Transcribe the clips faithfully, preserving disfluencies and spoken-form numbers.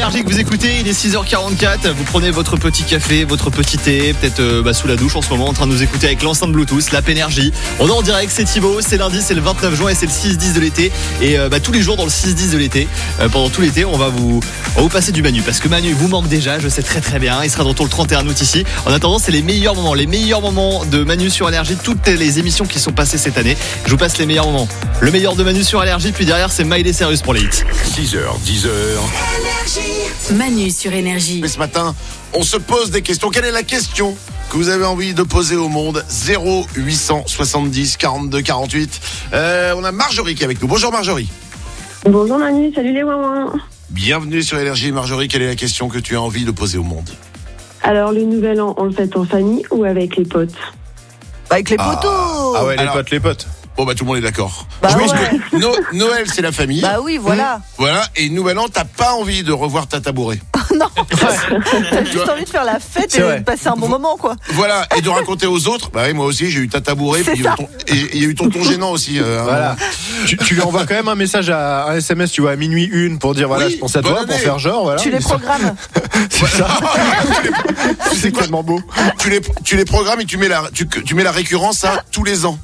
Énergie que vous écoutez, il est six heures quarante-quatre. Vous prenez votre petit café, votre petit thé, peut-être euh, bah, sous la douche en ce moment, en train de nous écouter avec l'enceinte Bluetooth, l'app Énergie. On est en direct, c'est Thibaut, c'est lundi, c'est le vingt-neuf juin et c'est le six dix de l'été. Et euh, bah, tous les jours dans le six dix de l'été, euh, pendant tout l'été, on va vous, on va vous passer du Manu. Parce que Manu vous manque déjà, je sais très très bien. Il sera de retour le trente et un août ici. En attendant, c'est les meilleurs moments, les meilleurs moments de Manu sur Énergie, toutes les émissions qui sont passées cette année. Je vous passe les meilleurs moments. Le meilleur de Manu sur Énergie, puis derrière, c'est Miley Cyrus pour les hits. six heures, dix heures. Manu sur Énergie. Mais ce matin, on se pose des questions. Quelle est la question que vous avez envie de poser au monde? Zéro huit cent soixante-dix quarante-deux quarante-huit. Euh, on a Marjorie qui est avec nous. Bonjour Marjorie. Bonjour Manu, salut les ouin. Bienvenue sur Énergie. Marjorie, quelle est la question que tu as envie de poser au monde? Alors le nouvel an, on le fête en famille ou avec les potes? Avec les Ah. poteaux. Ah ouais, les Alors- potes, les potes. Bon bah tout le monde est d'accord. Bah Je pense ouais. que No- Noël c'est la famille. Bah oui, voilà. Voilà. Et Nouvel An, t'as pas envie de revoir ta tabourée. Non, t'as juste envie de faire la fête C'est et vrai. de passer un bon moment, quoi. Voilà. Et de raconter aux autres. Bah oui, moi aussi j'ai eu ta tabourée. C'est Puis il y a eu ça. ton- et il y a eu tonton gênant aussi. euh, Voilà. tu, tu lui envoies quand même un message à un S M S, tu vois, à minuit une pour dire voilà, Oui, je pense à bonne toi, pour année. faire genre, voilà. Tu les Ils sont- programmes. C'est ça. C'est tellement beau. tu les tu les programmes et tu mets la tu, tu mets la récurrence à tous les ans.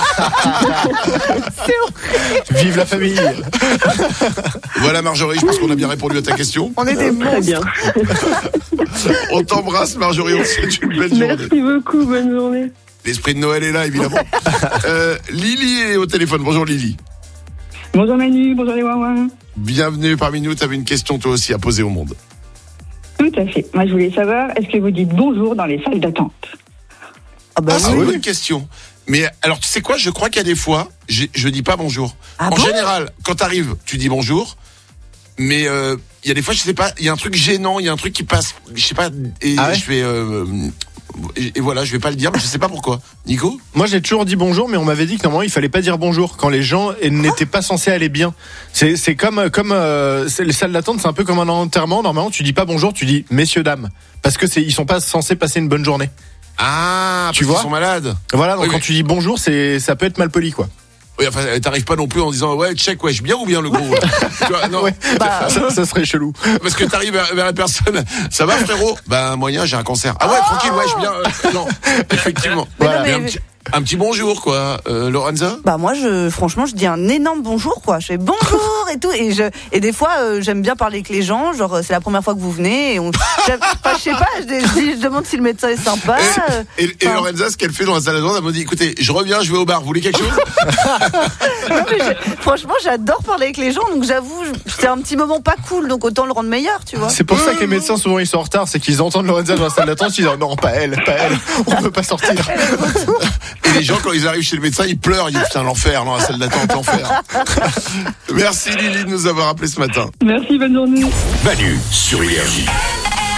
Vive la famille. Voilà Marjorie, je pense qu'on a bien répondu à ta question. On est des Très monstres. bien. On t'embrasse Marjorie, on te souhaite une belle journée. Merci beaucoup, bonne journée. L'esprit de Noël est là évidemment. euh, Lily est au téléphone. Bonjour Lily. Bonjour Manu, bonjour les ouin. Bienvenue parmi nous. Tu avais une question toi aussi à poser au monde. Tout à fait. Moi, je voulais savoir, est-ce que vous dites bonjour dans les salles d'attente? Ah bah Ah, c'est oui. une bonne question. Mais alors, tu sais quoi? Je crois qu'il y a des fois, j'ai- je dis pas bonjour. Ah en bon général, quand t'arrives, tu dis bonjour. Mais euh, il y a des fois, je sais pas, il y a un truc gênant, il y a un truc qui passe, je sais pas, et Ah ouais je fais, euh, et, et voilà, je vais pas le dire, mais je sais pas pourquoi. Nico? Moi, j'ai toujours dit bonjour, mais on m'avait dit que normalement, il fallait pas dire bonjour quand les gens n'étaient pas censés aller bien. C'est, c'est comme, comme euh, c'est- les salles d'attente, c'est un peu comme un enterrement. Normalement, tu dis pas bonjour, tu dis messieurs dames, parce que c'est, ils sont pas censés passer une bonne journée. Ah, Tu parce vois qu'ils sont malades. Voilà, donc Oui, quand mais- tu dis bonjour, c'est, ça peut être mal poli, quoi. Oui, enfin, t'arrives pas non plus en disant ouais, check, wesh, bien ou bien le gros. Tu vois, non. Ouais. Bah, Ça, ça serait chelou. Parce que t'arrives vers, vers la personne, ça va frérot? Ben moyen, j'ai un cancer. Ah ouais, tranquille, wesh, bien. euh, non, effectivement. Mais Voilà. non, Mais mais- un, petit, un petit bonjour quoi, euh, Lorenza. Bah moi je franchement je dis un énorme bonjour quoi. Je fais bonjour et tout et je et des fois euh, j'aime bien parler avec les gens, genre euh, c'est la première fois que vous venez et on j'aime- enfin, je sais pas, je, je, je demande si le médecin est sympa. euh, Et, et enfin, Lorenza, ce qu'elle fait dans la salle d'attente, elle me dit écoutez, je reviens, je vais au bar, vous voulez quelque chose? non, mais je- franchement j'adore parler avec les gens donc j'avoue je- c'est un petit moment pas cool donc autant le rendre meilleur tu vois. C'est pour ça que les médecins, souvent, ils sont en retard, c'est qu'ils entendent Lorenza dans la salle d'attente, ils disent non, pas elle, pas elle, on peut pas sortir. Et les gens, quand ils arrivent chez le médecin, ils pleurent, ils disent putain, l'enfer, dans la salle d'attente, l'enfer. Merci Lily de nous avoir appelé ce matin. Merci, bonne journée. Manu sur Énergie.